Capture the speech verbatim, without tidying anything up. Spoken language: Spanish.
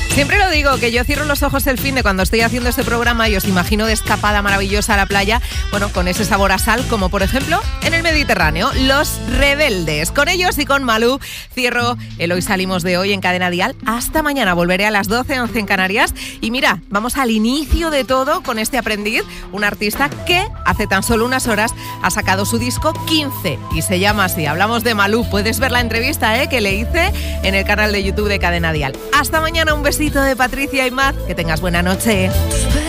Siempre lo digo, que yo cierro los ojos el fin de cuando estoy haciendo este programa y os imagino de escapada maravillosa a la playa, bueno, con ese sabor a sal, como por ejemplo en el Mediterráneo, Los Rebeldes. Con ellos y con Malú cierro el Hoy Salimos de hoy en Cadena Dial. Hasta mañana, volveré a las doce, once en Canarias. Y mira, vamos al inicio de todo con este aprendiz, un artista que hace tan solo unas horas ha sacado su disco quince y se llama así. Hablamos de Malú. Puedes ver la entrevista ¿eh? que le hice en el canal de YouTube de Cadena Dial. Hasta mañana, un besito de Patricia y Maz. Que tengas buena noche.